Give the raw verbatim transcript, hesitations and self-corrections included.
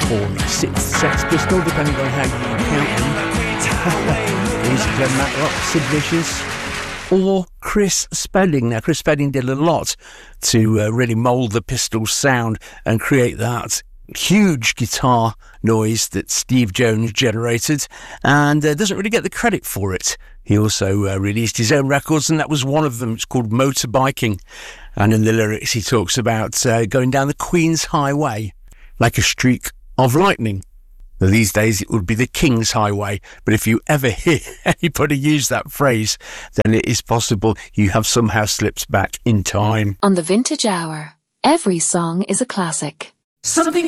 or sixth Sex Pistol, depending on how you count them. Music then Matt Rock, Sid Vicious, or Chris Spedding. Now, Chris Spedding did a lot to uh, really mould the Pistols sound and create that huge guitar noise that Steve Jones generated, and uh, doesn't really get the credit for it. He also uh, released his own records, and that was one of them. It's called Motorbiking, and in the lyrics he talks about uh, going down the Queen's Highway like a streak of lightning. Now, these days it would be the King's Highway, but if you ever hear anybody use that phrase, then it is possible you have somehow slipped back in time. On the Vintage Hour, every song is a classic. Something